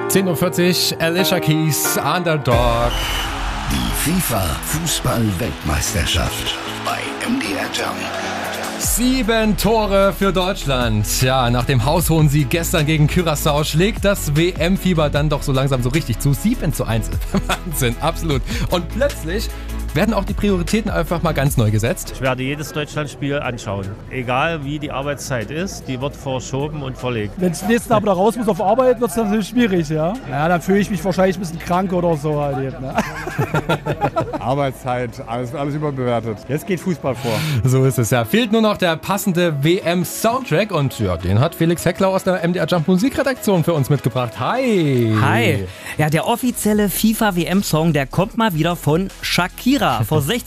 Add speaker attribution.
Speaker 1: 10:40 Uhr, Alicia Keys, Underdog.
Speaker 2: Die FIFA-Fußball-Weltmeisterschaft bei MDR Jump.
Speaker 1: 7 Tore für Deutschland. Ja, nach dem haushohen Sieg gestern gegen Curaçao schlägt das WM-Fieber dann doch so langsam so richtig zu. 7:1. Wahnsinn, absolut. Und plötzlich werden auch die Prioritäten einfach mal ganz neu gesetzt.
Speaker 3: Ich werde jedes Deutschlandspiel anschauen. Egal wie die Arbeitszeit ist, die wird verschoben und verlegt.
Speaker 4: Wenn es nächsten Tag wieder raus muss auf Arbeit, wird es natürlich schwierig, ja. Ja, dann fühle ich mich wahrscheinlich ein bisschen krank oder so halt eben, ne?
Speaker 5: Arbeitszeit, alles überbewertet. Jetzt geht Fußball vor.
Speaker 1: So ist es ja. Fehlt nur noch der passende WM-Soundtrack und ja, den hat Felix Hecklau aus der MDR Jump Musikredaktion für uns mitgebracht. Hi!
Speaker 6: Hi! Ja, der offizielle FIFA-WM-Song, der kommt mal wieder von Shakira. Vor 16